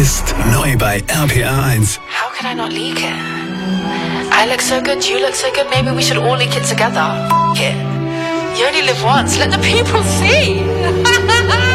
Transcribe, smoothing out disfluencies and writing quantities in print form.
ist neu bei RPR 1. How can I not leak it? I look so good, you look so good, maybe we should all leak it together. F it. You only live once, let the people see.